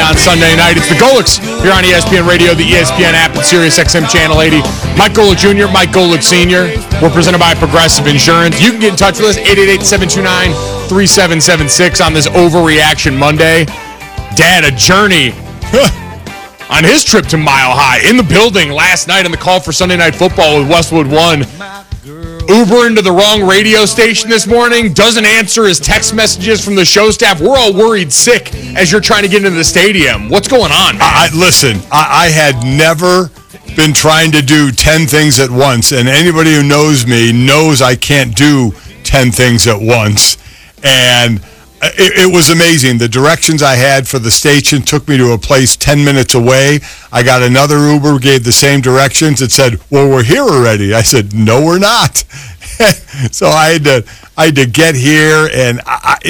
on Sunday night. It's the Golics here on ESPN Radio, the ESPN app, and SiriusXM Channel 80. Mike Golic Jr., Mike Golic Sr. We're presented by Progressive Insurance. You can get in touch with us, 888-729-3776 on this Overreaction Monday. Dad, a journey on his trip to Mile High in the building last night on the call for Sunday Night Football with Westwood One. Uber into the wrong radio station this morning, doesn't answer his text messages from the show staff. We're all worried sick as you're trying to get into the stadium. What's going on, man? Listen, I had never been trying to do 10 things at once, and anybody who knows me knows I can't do 10 things at once. And it was amazing. The directions I had for the station took me to a place 10 minutes away. I got another Uber, gave the same directions. It said, well, we're here already. I said, no, we're not. So I had to get here, and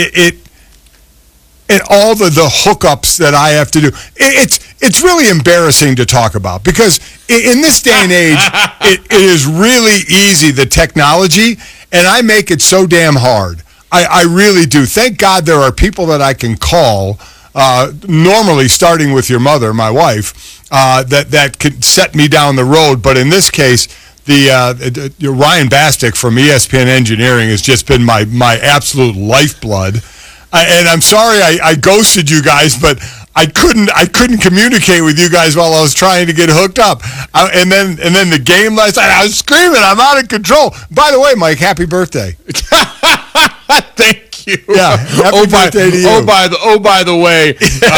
and all the hookups that I have to do. It's really embarrassing to talk about because in this day and age, it is really easy, the technology, and I make it so damn hard. I really do. Thank God there are people that I can call, normally starting with your mother, my wife, that could set me down the road. But in this case, Ryan Bastick from ESPN Engineering has just been my absolute lifeblood. And I'm sorry I ghosted you guys, but I couldn't communicate with you guys while I was trying to get hooked up. And then the game last night, I was screaming, I'm out of control. By the way, Mike, happy birthday. Thank you. Yeah, happy birthday to you. By the way,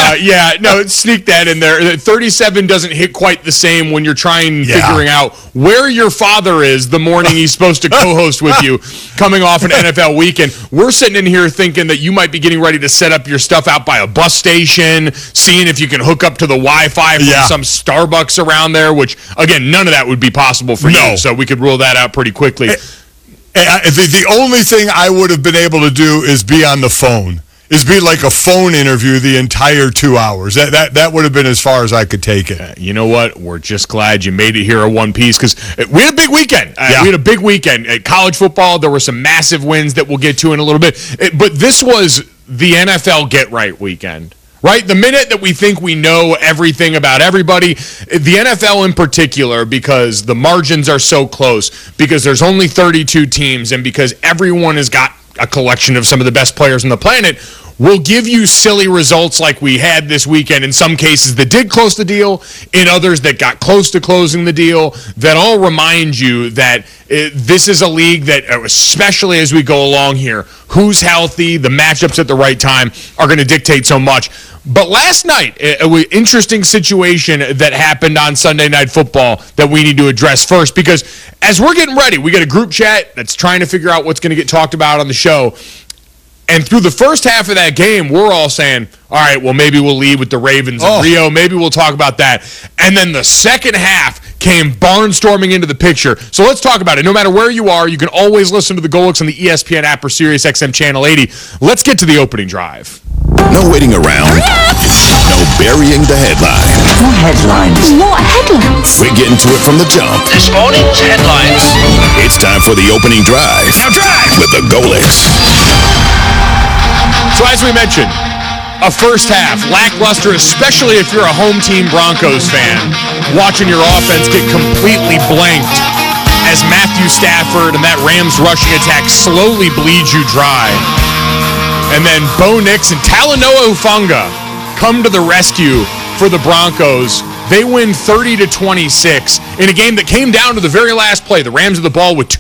sneak that in there. 37 doesn't hit quite the same when you're figuring out where your father is the morning he's supposed to co-host with you coming off an NFL weekend. We're sitting in here thinking that you might be getting ready to set up your stuff out by a bus station, seeing if you can hook up to the Wi-Fi from some Starbucks around there, which, again, none of that would be possible for you, so we could rule that out pretty quickly. The only thing I would have been able to do is be on the phone, is be like a phone interview the entire 2 hours. That would have been as far as I could take it. You know what? We're just glad you made it here in one piece because we had a big weekend. We had a big weekend. At college football, there were some massive wins that we'll get to in a little bit. But this was the NFL get-right weekend. Right? The minute that we think we know everything about everybody, the NFL in particular, because the margins are so close, because there's only 32 teams, and because everyone has got a collection of some of the best players on the planet, will give you silly results like we had this weekend. In some cases that did close the deal, in others that got close to closing the deal, that all remind you that this is a league that, especially as we go along here, who's healthy, the matchups at the right time are going to dictate so much. But last night, an interesting situation that happened on Sunday Night Football that we need to address first, because as we're getting ready, we got a group chat that's trying to figure out what's going to get talked about on the show. And through the first half of that game, we're all saying, all right, well, maybe we'll lead with the Ravens and Rio. Maybe we'll talk about that. And then the second half came barnstorming into the picture. So let's talk about it. No matter where you are, you can always listen to the Golics on the ESPN app or SiriusXM Channel 80. Let's get to the opening drive. No waiting around. No burying the headline. More headlines. More headlines. We're getting to it from the jump. This morning's headlines. It's time for the opening drive. Now drive! With the Golics. So as we mentioned, a first half lackluster, especially if you're a home team Broncos fan, watching your offense get completely blanked as Matthew Stafford and that Rams rushing attack slowly bleeds you dry. And then Bo Nix and Talanoa Hufanga come to the rescue for the Broncos. They win 30-26 in a game that came down to the very last play. The Rams had the ball with